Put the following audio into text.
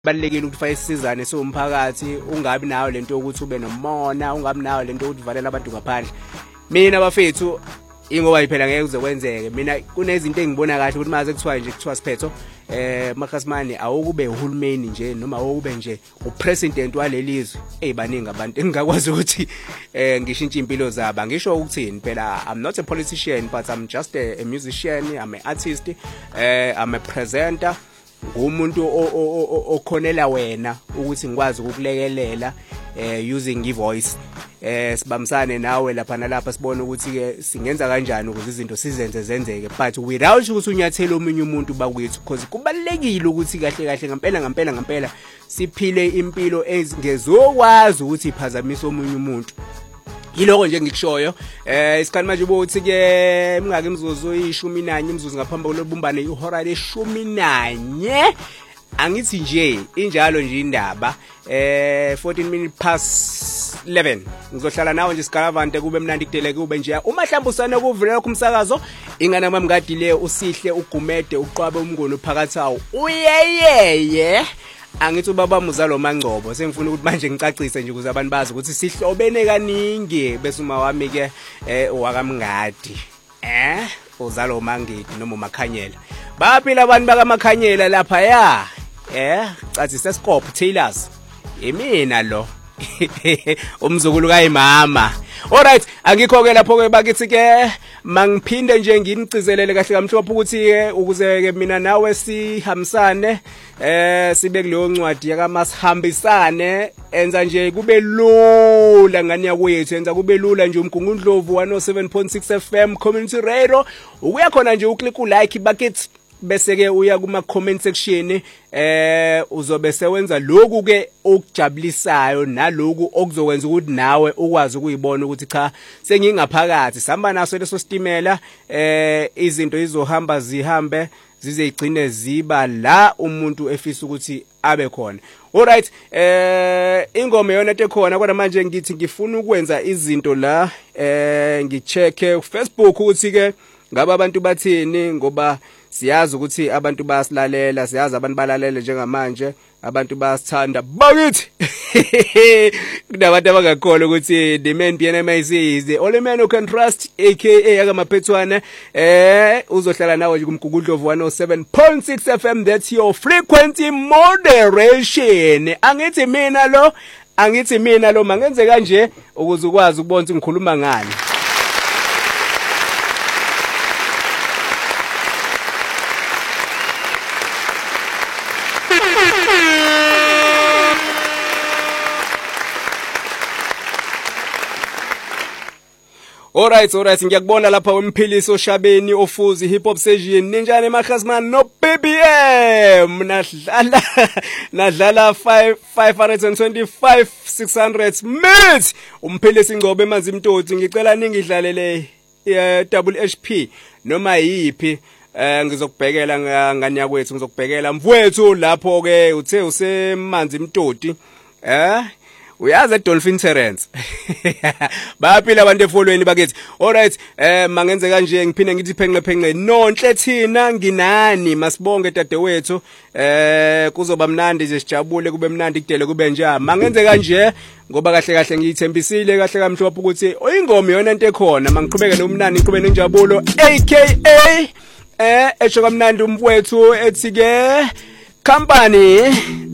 Balekile ukuthi ufake isizane somphakathi ungabi nayo lento ukuthi ube nomona ungabi nayo lento ukuthi uvalela abantu ngaphandle. Mina bafethu ingoba iphela ngeke kuzokwenzeke. Mina kunezinto engibona kahle ukuthi maze kuthiwa nje kuthiwa siphetho makhasimane awukube uhulumeni nje noma awukube nje upresident walelizwe. Baningi abantu engakwazi ukuthi ngishintshe impilo zabo. Ngisho ukuthini phela I'm not a politician but I'm just a musician, I'm an artist, I'm a presenter. Ngumuntu okhonela wena ukuthi ngikwazi ukukulekelela using ivoice sibamsane nawe lapha nalapha sibone ukuthi ke singenza kanjani ukuze izinto sizenze zenzeke but without ukuthi unyathele omunye umuntu bakwethu because kubalekile ukuthi kahle ngempela siphile impilo ezingezokwazi ukuthi iphazamise omunye umuntu. Yiloko nje ngikushoyo isikhathi manje ubuthi ke mingaki imizuzu 11 imizuzu ngaphambi kwelobumbane ihora le-11 angithi nje injalo nje indaba 14 minutes past 11 ngizohlala nawe nje Sikalavante kube mnandi kudeleke kube nje uma mhlawumbe usana kuvulela kumsakazo ingane mamngadi le usihle ugumede uqwabe umngoni phakathi awo uyeyeye. Angithi ubaba Muzalo Mangcobo sengifuna ukuthi manje ngicacise nje ukuze abantu bazi ukuthi sihlobene kaningi bese uma wami ke wakamngadi uzalo Mangidi noma Makhanyela baphila abantu bakaMakhanyela lapha ya cathi seScope Tailors imina lo umzukulu kayimama. Alright angikho ke lapho ke bakithi ke mangiphinde nje nginiциzelele kahle kamhlophe ukuthi ke ukuze ke mina nawe sihambisane sibe kuleyo ncwadi yakamasihambisane enza nje kube lula ngani yakwethu enza kube lula nje umgungundlovu 107.6 FM community radio ukuya khona nje uklik ulike bucket bese ke uya kuma comment section uzobe sewenza lokhu ke okujabulisayo naloku okuzokwenza ukuthi nawe ukwazi ukuyibona ukuthi cha sengingaphakathi sihamba naso leso stimela izinto izohamba zihambe zize igcine ziba la umuntu efisa ukuthi abe khona. Alright ingoma yona ekhona kodwa manje ngithi ngifuna ukwenza izinto la ngichecke ku Facebook ukuthi ke ngabe abantu bathini ngoba siyazi ukuthi abantu bayasilalela siyazi abantu balalele njengamanje abantu bayasithanda bakithi kunabantu abangakholwa ukuthi the man BNMIC is the only man who can trust aka akamaphethwana uzohlala nawe nje kumgugudlovu 107.6 FM that's your frequency moderation. Angithi mina lo mangenze kanje ukuze ukwazi ukubona ukuthi ngikhuluma ngani. Alright ngiyakubona lapha wemphiliso Shabeni Ofuzi hip hop session ninjani makhazman no BBM nadlala 525 600 minutes umphilisi Ngcobo emanzi Mtoti ngicela ningidlalele double HP noma yipi ngizokubhekela ngani yakwethu ngizokubhekela mfowethu lapho ke uthe usemanzi Mtoti uyazi Dolphin Terence baphila abantu efolweni bakithi. Alright mangenze kanje ngiphinde ngithi phenqe nonhle thina nginani masibonge dadewethu kuzoba mnandi nje sijabule kube mnandi kudele kube nje mangenze kanje ngoba kahle ngiyithembisile kahle kamhlophe ukuthi oyingoma yona into ekhona mangiqhubeke nomnandi ngiqhube nenjabulo aka esho kamnandi umfowethu ethi ke company